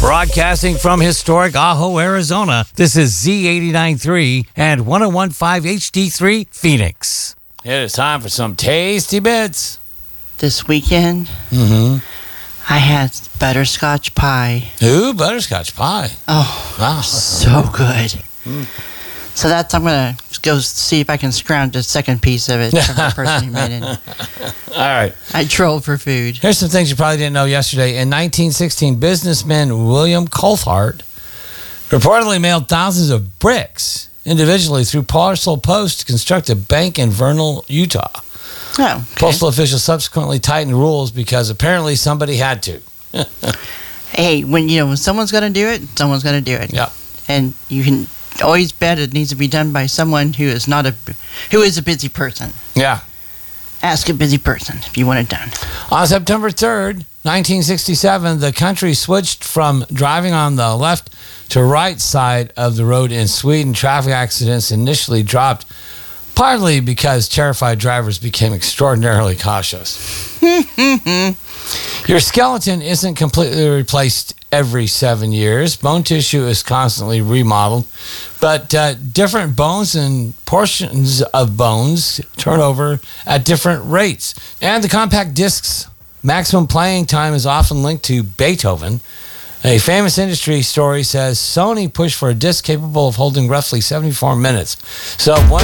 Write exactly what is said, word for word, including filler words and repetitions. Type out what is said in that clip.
Broadcasting from historic Ajo, Arizona, this is Z eighty-nine point three and one oh one point five H D three Phoenix. It is time for some tasty bits. This weekend, Mm-hmm. I had butterscotch pie. Ooh, butterscotch pie. Oh, Wow. so good. So that's, I'm going to go see if I can scrounge a second piece of it from the person who made it. All right. I trolled for food. Here's some things you probably didn't know yesterday. In nineteen sixteen, businessman William Coulthard reportedly mailed thousands of bricks individually through parcel post to construct a bank in Vernal, Utah. Oh, okay. Postal officials subsequently tightened rules because apparently somebody had to. Hey, when you know when someone's going to do it, someone's going to do it. Yeah. And you can always bet it needs to be done by someone who is not a who is a busy person. Yeah. Ask a busy person if you want it done. On September third, nineteen sixty-seven, the country switched from driving on the left to right side of the road in Sweden. Traffic accidents initially dropped, partly because terrified drivers became extraordinarily cautious. Your skeleton isn't completely replaced every seven years. Bone tissue is constantly remodeled, but uh, different bones and portions of bones turn over at different rates. And the compact disc's maximum playing time is often linked to Beethoven. A famous industry story says Sony pushed for a disc capable of holding roughly seventy-four minutes. So one